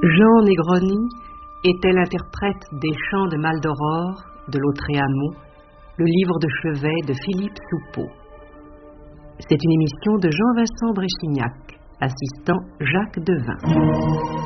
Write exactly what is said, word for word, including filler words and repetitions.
Jean Negroni était l'interprète des chants de Maldoror de Lautréamont, le livre de chevet de Philippe Soupeau. C'est une émission de Jean-Vincent Bréchignac, assistant Jacques Devin.